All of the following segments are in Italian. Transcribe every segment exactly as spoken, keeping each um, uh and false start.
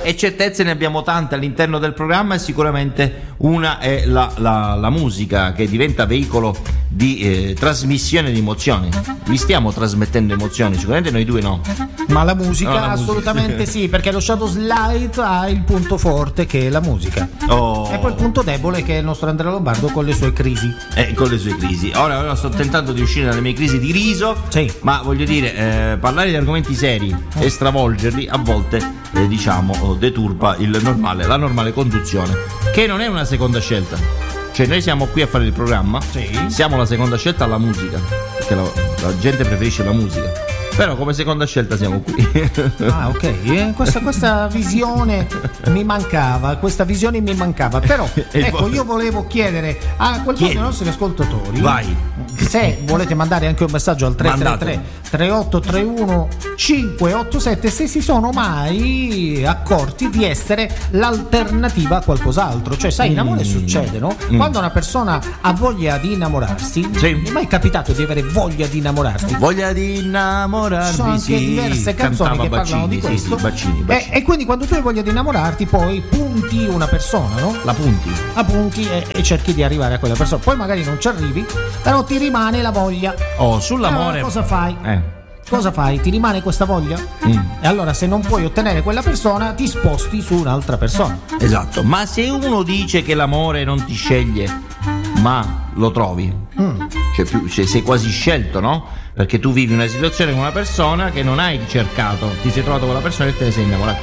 e certezze ne abbiamo tante all'interno del programma, e sicuramente una è la, la, la musica, che diventa veicolo di eh, trasmissione di emozioni. Vi stiamo trasmettendo emozioni, sicuramente noi due no, ma la musica, no, la assolutamente musica. Sì, perché lo Shadows Light ha il punto forte che è la musica, oh. e poi il punto debole che è il nostro Andrea Lombardo con le sue crisi. Eh, con le sue crisi. Ora, ora sto tentando di uscire dalle mie crisi di riso, sì. Ma voglio dire, eh, parlare di argomenti seri eh. e stravolgerli a volte eh, diciamo deturpa il normale, la normale conduzione, che non è una seconda scelta. Cioè noi siamo qui a fare il programma, sì. Siamo la seconda scelta alla musica, perché la, la gente preferisce la musica, però come seconda scelta siamo qui. Ah, ok, eh, questa, questa visione mi mancava, questa visione mi mancava, però ecco, io volevo chiedere a qualcuno dei nostri ascoltatori, vai, se volete mandare anche un messaggio al tre tre tre tre otto tre uno cinque otto sette, se si sono mai accorti di essere l'alternativa a qualcos'altro. Cioè sai, in amore mm. succede, no? Mm. Quando una persona ha voglia di innamorarsi, sì. Mi è mai capitato di avere voglia di innamorarsi? Voglia di innamorarsi. Ci sono anche sì, diverse canzoni che Bacini, parlano di questo, sì, sì, bacini, bacini. E, e quindi quando tu hai voglia di innamorarti poi punti una persona, no? La punti La punti e, e cerchi di arrivare a quella persona, poi magari non ci arrivi, però ti rimane la voglia. Oh, sull'amore allora, cosa fai? Eh. Cosa fai? Ti rimane questa voglia? Mm. E allora se non puoi ottenere quella persona ti sposti su un'altra persona. Esatto. Ma se uno dice che l'amore non ti sceglie ma lo trovi, mm. cioè, più, cioè sei quasi scelto, no? Perché tu vivi una situazione con una persona che non hai cercato, ti sei trovato con la persona e te ne sei innamorato.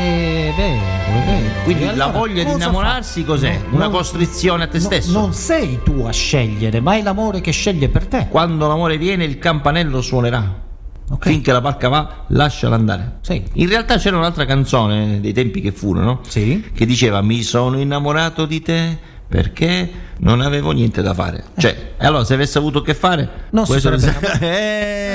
È vero, è vero. Quindi allora, la voglia di innamorarsi fa? cos'è? No, una non, costrizione a te no, stesso. Non sei tu a scegliere, ma è l'amore che sceglie per te. Quando l'amore viene il campanello suonerà. Okay. Finché la barca va, lasciala andare. Sì. In realtà c'era un'altra canzone dei tempi che furono, sì. Che diceva: mi sono innamorato di te perché non avevo niente da fare. Cioè, allora se avesse avuto che fare, non si sarebbe